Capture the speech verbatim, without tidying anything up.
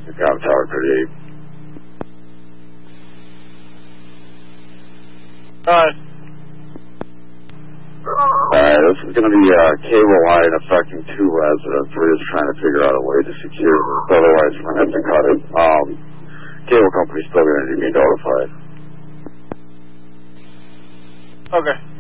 Cop Tower thirty-eight. Alright. Alright, this is going to be a cable line affecting two residents. We're just trying to figure out a way to secure this. Otherwise, we're going to have to cut it. Um, cable company's still going to need to be notified. Okay.